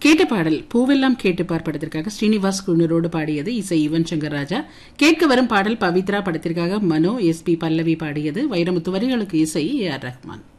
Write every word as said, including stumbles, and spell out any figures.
கேட்ட பாடல் பூவெல்லாம் கேட்டுப்பார் படத்திற்காக ஸ்ரீனிவாஸ் குன்னரோடு பாடியது. இசை யுவன் சங்கர் ராஜா. கேட்க வரும் பாடல் பவித்ரா படத்திற்காக மனோ எஸ் பி பல்லவி பாடியது. வைரமுத்து வரிகளுக்கு இசை ஏ ஆர் ரஹ்மான்.